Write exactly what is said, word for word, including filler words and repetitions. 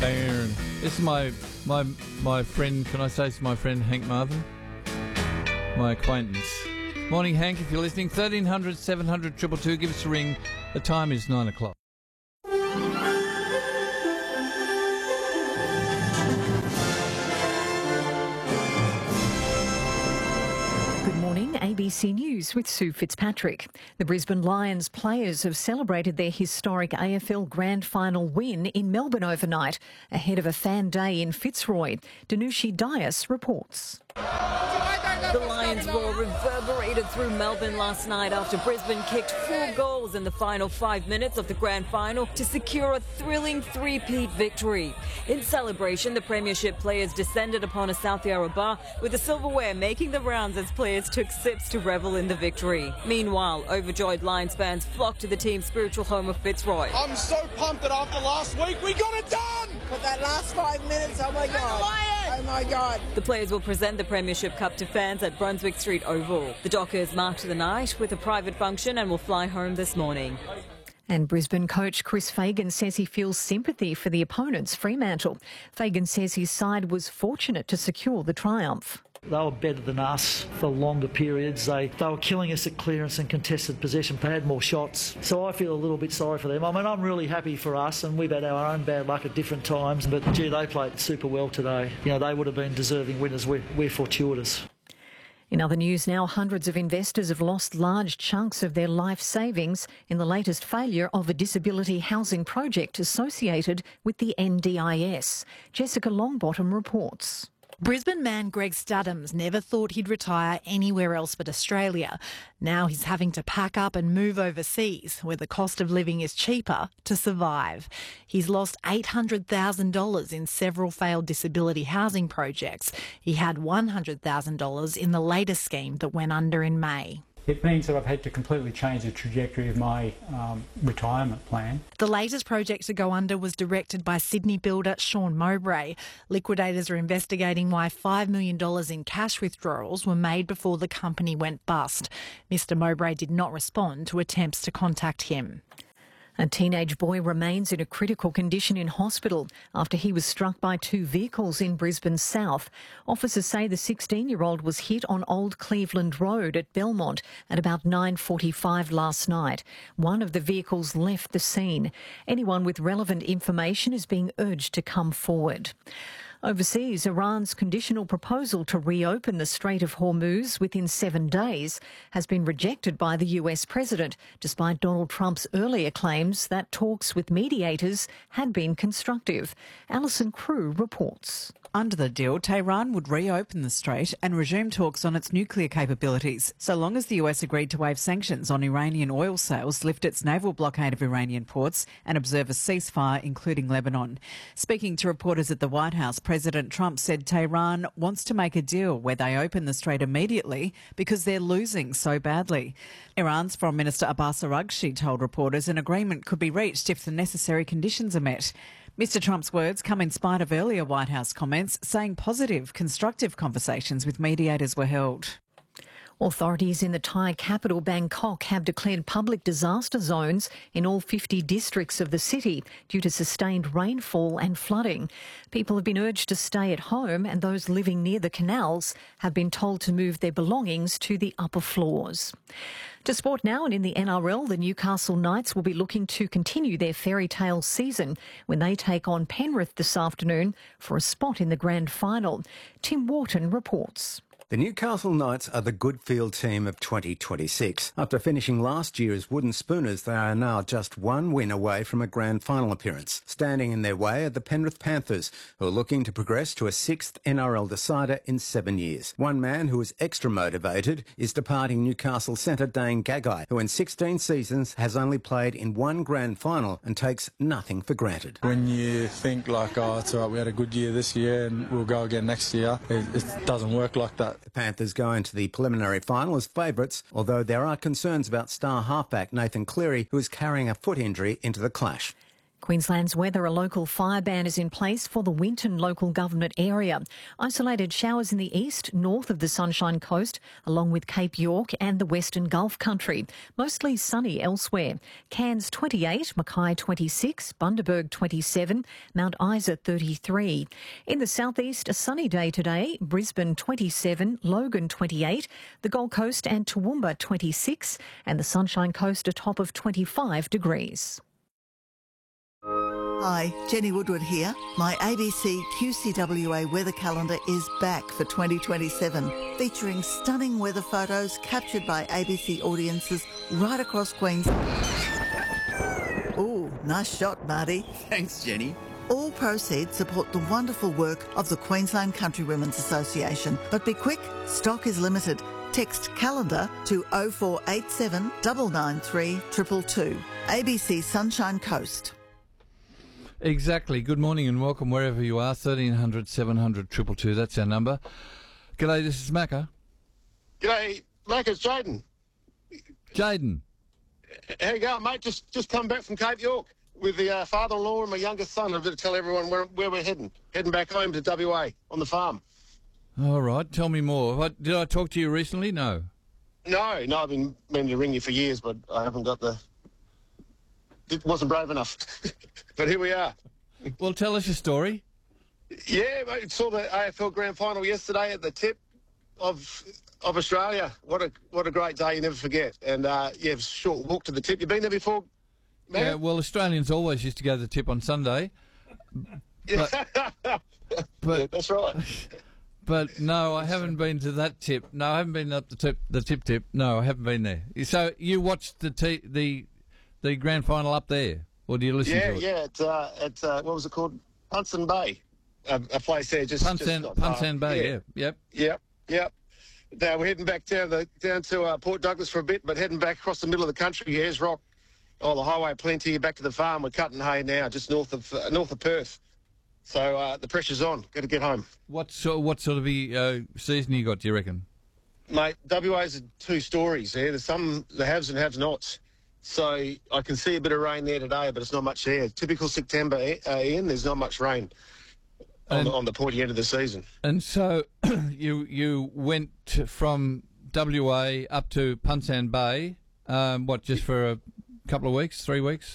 Aaron. This is my my my friend. Can I say it's my friend Hank Marvin? My acquaintance. Morning, Hank. If you're listening, thirteen hundred, seven hundred, two two two. Give us a ring. The time is nine o'clock. A B C News with Sue Fitzpatrick. The Brisbane Lions players have celebrated their historic A F L Grand Final win in Melbourne overnight, ahead of a fan day in Fitzroy. Danushi Dias reports. The Lions' roar reverberated through Melbourne last night after Brisbane kicked four goals in the final five minutes of the grand final to secure a thrilling three-peat victory. In celebration, the Premiership players descended upon a South Yarra bar, with the silverware making the rounds as players took sips to revel in the victory. Meanwhile, overjoyed Lions fans flocked to the team's spiritual home of Fitzroy. I'm so pumped that after last week, we got it done! But that last five minutes, oh my God. Oh my God. The players will present the Premiership Cup to fans at Brunswick Street Oval. The Dockers marked the night with a private function and will fly home this morning. And Brisbane coach Chris Fagan says he feels sympathy for the opponents, Fremantle. Fagan says his side was fortunate to secure the triumph. They were better than us for longer periods. They they were killing us at clearance and contested possession. They had more shots. So I feel a little bit sorry for them. I mean, I'm really happy for us, and we've had our own bad luck at different times. But, gee, they played super well today. You know, they would have been deserving winners. We're, we're fortuitous. In other news now, hundreds of investors have lost large chunks of their life savings in the latest failure of a disability housing project associated with the N D I S. Jessica Longbottom reports. Brisbane man Greg Studdams never thought he'd retire anywhere else but Australia. Now he's having to pack up and move overseas, where the cost of living is cheaper, to survive. He's lost eight hundred thousand dollars in several failed disability housing projects. He had one hundred thousand dollars in the latest scheme that went under in May. It means that I've had to completely change the trajectory of my um, retirement plan. The latest project to go under was directed by Sydney builder Sean Mowbray. Liquidators are investigating why five million dollars in cash withdrawals were made before the company went bust. Mister Mowbray did not respond to attempts to contact him. A teenage boy remains in a critical condition in hospital after he was struck by two vehicles in Brisbane South. Officers say the sixteen-year-old was hit on Old Cleveland Road at Belmont at about nine forty-five last night. One of the vehicles left the scene. Anyone with relevant information is being urged to come forward. Overseas, Iran's conditional proposal to reopen the Strait of Hormuz within seven days has been rejected by the U S president, despite Donald Trump's earlier claims that talks with mediators had been constructive. Alison Crew reports. Under the deal, Tehran would reopen the strait and resume talks on its nuclear capabilities, so long as the U S agreed to waive sanctions on Iranian oil sales, lift its naval blockade of Iranian ports and observe a ceasefire, including Lebanon. Speaking to reporters at the White House, President Trump said Tehran wants to make a deal where they open the strait immediately because they're losing so badly. Iran's Foreign Minister Abbas Araghchi told reporters an agreement could be reached if the necessary conditions are met. Mister Trump's words come in spite of earlier White House comments saying positive, constructive conversations with mediators were held. Authorities in the Thai capital Bangkok have declared public disaster zones in all fifty districts of the city due to sustained rainfall and flooding. People have been urged to stay at home, and those living near the canals have been told to move their belongings to the upper floors. To sport now, and in the N R L, the Newcastle Knights will be looking to continue their fairy tale season when they take on Penrith this afternoon for a spot in the grand final. Tim Wharton reports. The Newcastle Knights are the Goodfield team of twenty twenty-six. After finishing last year as Wooden Spooners, they are now just one win away from a grand final appearance. Standing in their way are the Penrith Panthers, who are looking to progress to a sixth N R L decider in seven years. One man who is extra motivated is departing Newcastle centre Dane Gagai, who in sixteen seasons has only played in one grand final and takes nothing for granted. When you think like, oh, it's all right, we had a good year this year and we'll go again next year, it, it doesn't work like that. The Panthers go into the preliminary final as favourites, although there are concerns about star halfback Nathan Cleary, who is carrying a foot injury into the clash. Queensland's weather, a local fire ban is in place for the Winton local government area. Isolated showers in the east, north of the Sunshine Coast, along with Cape York and the Western Gulf country. Mostly sunny elsewhere. Cairns twenty-eight, Mackay twenty-six, Bundaberg twenty-seven, Mount Isa thirty-three. In the southeast, a sunny day today. Brisbane twenty-seven, Logan twenty-eight, the Gold Coast and Toowoomba twenty-six, and the Sunshine Coast a top of twenty-five degrees. Hi, Jenny Woodward here. My A B C Q C W A weather calendar is back for twenty twenty-seven, featuring stunning weather photos captured by A B C audiences right across Queensland. Ooh, nice shot, Marty. Thanks, Jenny. All proceeds support the wonderful work of the Queensland Country Women's Association. But be quick, stock is limited. Text calendar to oh four eight seven, nine nine three, two two two. A B C Sunshine Coast. Exactly. Good morning and welcome wherever you are. thirteen hundred, seven hundred, two two two. That's our number. G'day, this is Macca. G'day, Mac, it's Jaden. Jaden. How you going, mate? Just just come back from Cape York with the uh, father-in-law and my youngest son. I'm going to tell everyone where, where we're heading. Heading back home to W A on the farm. All right. Tell me more. What, did I talk to you recently? No. No, no, I've been meaning to ring you for years, but I haven't got the... It wasn't brave enough. But here we are. Well, tell us your story. Yeah, mate, saw the A F L Grand Final yesterday at the tip of of Australia. What a what a great day, you never forget. And, uh, yeah, it was a short walk to the tip. You been there before, man? Yeah, well, Australians always used to go to the tip on Sunday. But, but yeah, that's right. But, no, I haven't been to that tip. No, I haven't been up the tip, the tip tip. No, I haven't been there. So you watched the t- the the grand final up there? Or do you listen yeah, to it? Yeah, yeah, at, uh, at uh, what was it called? Punson Bay. A, a place there. just Punson, just Punson uh, Bay, yeah. yeah. Yep. Yep, yep. Now we're heading back down, the, down to uh, Port Douglas for a bit, but heading back across the middle of the country, Ayers Rock. Oh, the highway plenty, back to the farm. We're cutting hay now, just north of uh, north of Perth. So uh, the pressure's on. Got to get home. What, so, what sort of a, uh, season you got, do you reckon? Mate, W A's two stories there. There's some, the haves and have-nots. So I can see a bit of rain there today, but it's not much there. Typical September, uh, Ian, there's not much rain on, and, the, on the pointy end of the season. And so you you went from W A up to Punsan Bay, um, what, just for a couple of weeks, three weeks?